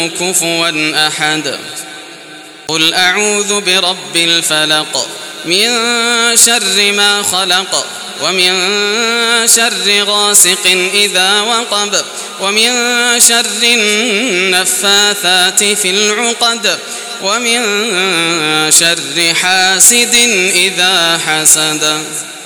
كفوا أحد قل أعوذ برب الفلق من شر ما خلق ومن شر غاسق إذا وقب ومن شر النفاثات في العقد ومن شر حاسد إذا حسد.